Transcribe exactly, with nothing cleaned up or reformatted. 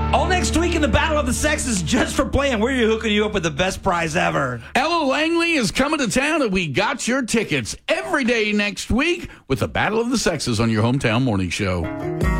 All next week in the Battle of the Sexes, just for playing, we're hooking you up with the best prize ever. Ella Langley is coming to town, and we got your tickets every day next week with the Battle of the Sexes on your hometown morning show.